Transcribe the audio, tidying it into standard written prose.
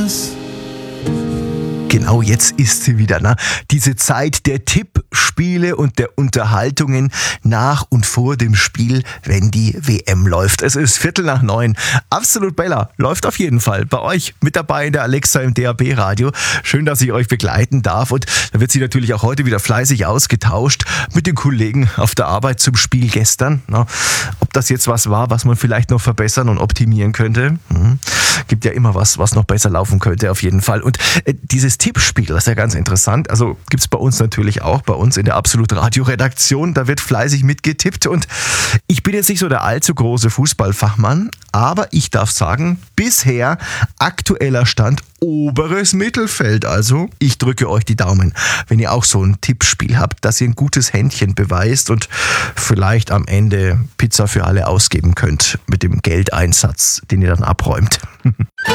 Genau, jetzt ist sie wieder. Ne? Diese Zeit der Tippspiele und der Unterhaltungen nach und vor dem Spiel, wenn die WM läuft. Es ist 8:45. Absolut Bella läuft auf jeden Fall bei euch mit dabei in der Alexa im DAB-Radio. Schön, dass ich euch begleiten darf. Und da wird sie natürlich auch heute wieder fleißig ausgetauscht mit den Kollegen auf der Arbeit zum Spiel gestern. Ne? Ob das jetzt was war, was man vielleicht noch verbessern und optimieren könnte. Gibt ja immer was noch besser laufen könnte auf jeden Fall. Und dieses Tippspiel, das ist ja ganz interessant. Also gibt es bei uns natürlich auch, bei uns in der Absolut Radio-Redaktion. Da wird fleißig mitgetippt. Und ich bin jetzt nicht so der allzu große Fußballfachmann, aber ich darf sagen, bisher aktueller Stand oberes Mittelfeld. Also ich drücke euch die Daumen, wenn ihr auch so ein Tippspiel habt, dass ihr ein gutes Händchen beweist und vielleicht am Ende Pizza für alle ausgeben könnt mit dem Geldeinsatz, den ihr dann abräumt.